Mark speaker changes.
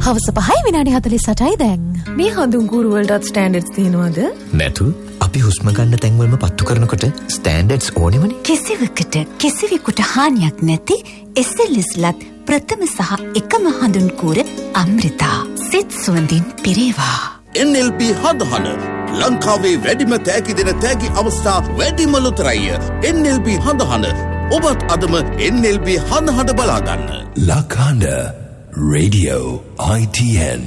Speaker 1: හවස 5:48 දැන්.
Speaker 2: මේ හඳුන් කූරු වලටත් ස්ටෑන්ඩඩ්ස් තියෙනවද?
Speaker 3: නැතු. අපි හුස්ම ගන්න තැන් වලම පත්තු කරනකොට ස්ටෑන්ඩඩ්ස් ඕනෙමනේ.
Speaker 4: කිසිවකට කිසිවෙකුට හානියක් නැති SLSලත් ප්‍රථම සහ එකම හඳුන් කූර අමෘතා. සිත් සුවඳින් පිරේවා.
Speaker 5: NLB හඳහන ලංකාවේ වැඩිම තෑගි දෙන තෑගි අවස්ථා වැඩිම ලොතරැය. NLB හඳහන ඔබත් අදම NLB හඳහන බලා ගන්න.
Speaker 6: Lakanda Radio ITN